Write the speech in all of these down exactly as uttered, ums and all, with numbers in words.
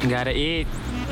Gotta eat.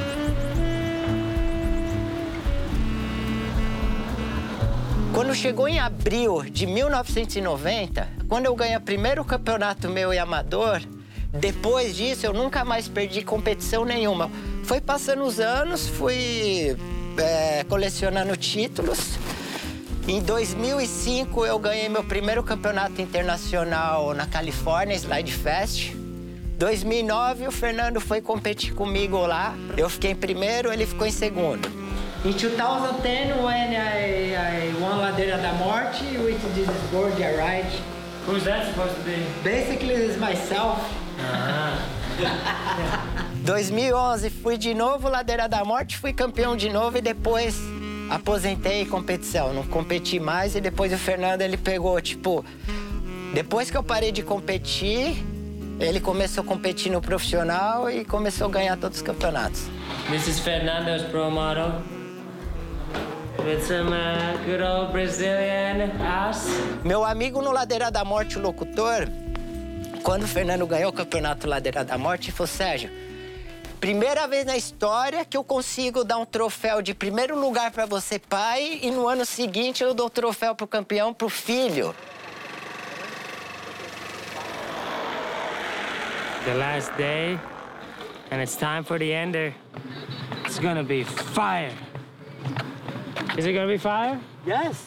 Quando chegou em abril de mil novecentos e noventa, quando eu ganhei o primeiro campeonato meu em amador, depois disso eu nunca mais perdi competição nenhuma. Foi passando os anos, fui é, colecionando títulos. Em dois mil e cinco eu ganhei meu primeiro campeonato internacional na Califórnia, Slide Fest. Em dois mil e nove o Fernando foi competir comigo lá. Eu fiquei em primeiro, ele ficou em segundo. In two thousand ten, when I, I won Ladeira da Morte with this board I ride. Who's that supposed to be? Basically, it's myself. Ah. dois mil e onze, fui de novo Ladeira da Morte, fui campeão de novo e depois aposentei em competição. Não competi mais e depois o Fernando, ele pegou, tipo... Depois que eu parei de competir, ele começou a competir no profissional e começou a ganhar todos os campeonatos. This is Fernando's pro model. With some uh, good old Brazilian ass. Meu amigo no Ladeira da Morte, o locutor, quando o Fernando ganhou o campeonato Ladeira da Morte, ele falou, Sérgio, primeira vez na história que eu consigo dar um troféu de primeiro lugar para você, pai, e no ano seguinte eu dou o troféu pro campeão pro filho. The last day, and it's time for the ender. It's gonna be fire. Is it gonna be fire? Yes.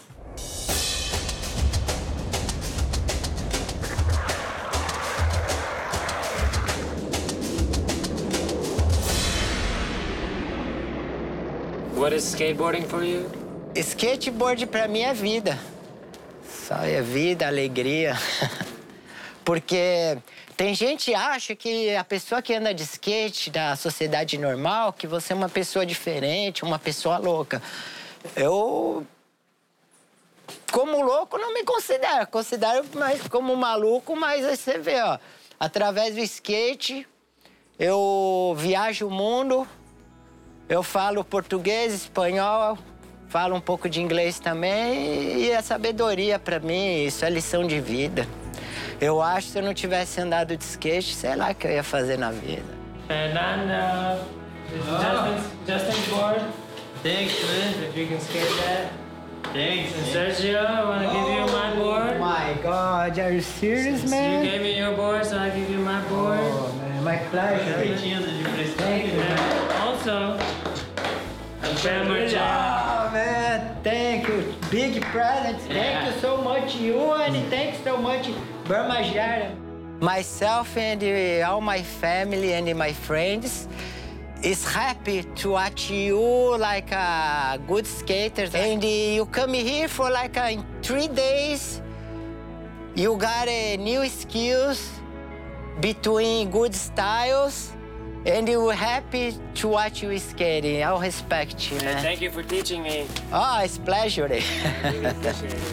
What is skateboarding for you? Skateboard pra mim é vida. Só é vida, alegria. Porque tem gente que acha que a pessoa que anda de skate da sociedade normal, que você é uma pessoa diferente, uma pessoa louca. Eu, como louco, não me considero. Considero mais como maluco, mas aí você vê, ó. Através do skate, eu viajo o mundo, eu falo português, espanhol, falo um pouco de inglês também. E é sabedoria pra mim, isso é lição de vida. Eu acho que se eu não tivesse andado de skate, sei lá o que eu ia fazer na vida. Fernando, Justin's, Justin's board. Thanks, man. If you can skate that. Thanks. And Sergio, I want to give you my board. Oh my God, are you serious, You man? gave me your board, so I give you my board. Oh, man, my pleasure. Thank you, man. And also, a Bama Jam. Oh, man, thank you. Big present. Thank Yeah. you so much, you, and thanks so much, Burma Jara. Myself and uh, all my family and my friends is happy to watch you like a good skater. And uh, you come here for like uh, in three days, you got uh, new skills between good styles, and you're happy to watch you skating. I'll respect you, man. Thank you for teaching me. Oh, it's pleasure. I really appreciate it.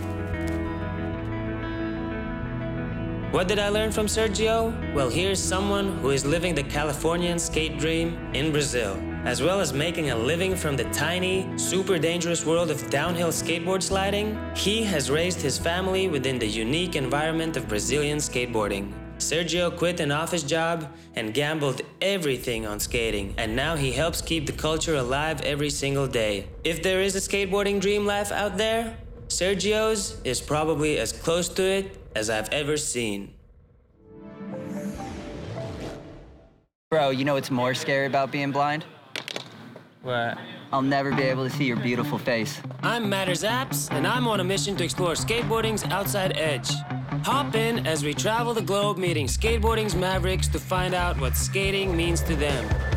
What did I learn from Sergio? Well, here's someone who is living the Californian skate dream in Brazil, as well as making a living from the tiny, super dangerous world of downhill skateboard sliding. He has raised his family within the unique environment of Brazilian skateboarding. Sergio quit an office job and gambled everything on skating, and now he helps keep the culture alive every single day. If there is a skateboarding dream life out there, Sergio's is probably as close to it as I've ever seen. Bro, you know what's more scary about being blind? What? I'll never be able to see your beautiful face. I'm Matters Apps, and I'm on a mission to explore skateboarding's outside edge. Hop in as we travel the globe meeting skateboarding's mavericks to find out what skating means to them.